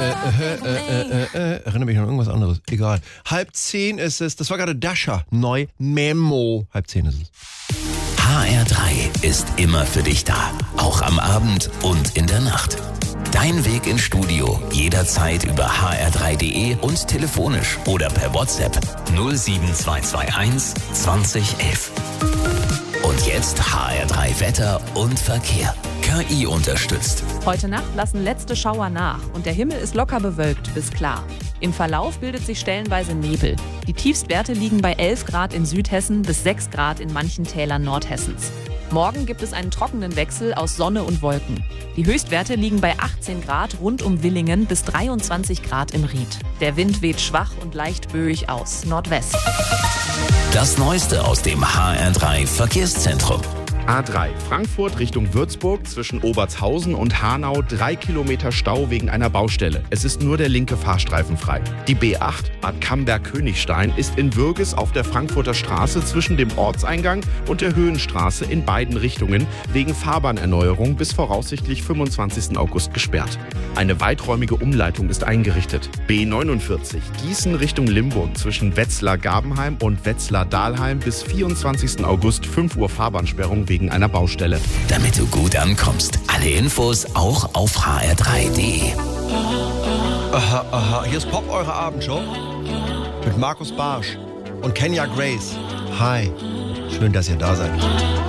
Erinnere mich an irgendwas anderes. Egal. 9:30 ist es. Das war gerade Dasha. Neu Memo. 9:30 ist es. HR3 ist immer für dich da. Auch am Abend und in der Nacht. Dein Weg ins Studio. Jederzeit über hr3.de und telefonisch oder per WhatsApp 07221 2011. Und jetzt HR3 Wetter und Verkehr. KI unterstützt. Heute Nacht lassen letzte Schauer nach und der Himmel ist locker bewölkt bis klar. Im Verlauf bildet sich stellenweise Nebel. Die Tiefstwerte liegen bei 11 Grad in Südhessen bis 6 Grad in manchen Tälern Nordhessens. Morgen gibt es einen trockenen Wechsel aus Sonne und Wolken. Die Höchstwerte liegen bei 18 Grad rund um Villingen bis 23 Grad im Ried. Der Wind weht schwach und leicht böig aus Nordwest. Das Neueste aus dem HR3 Verkehrszentrum. A3 Frankfurt Richtung Würzburg zwischen Obertshausen und Hanau 3 Kilometer Stau wegen einer Baustelle. Es ist nur der linke Fahrstreifen frei. Die B8 Bad Camberg-Königstein ist in Würges auf der Frankfurter Straße zwischen dem Ortseingang und der Höhenstraße in beiden Richtungen wegen Fahrbahnerneuerung bis voraussichtlich 25. August gesperrt. Eine weiträumige Umleitung ist eingerichtet. B49 Gießen Richtung Limburg zwischen Wetzlar-Gabenheim und Wetzlar-Dahlheim bis 24. August 5 Uhr Fahrbahnsperrung wegen einer Baustelle. Damit du gut ankommst. Alle Infos auch auf hr3.de. Aha. Hier ist Pop, eure Abendshow. Mit Markus Barsch und Kenya Grace. Hi. Schön, dass ihr da seid.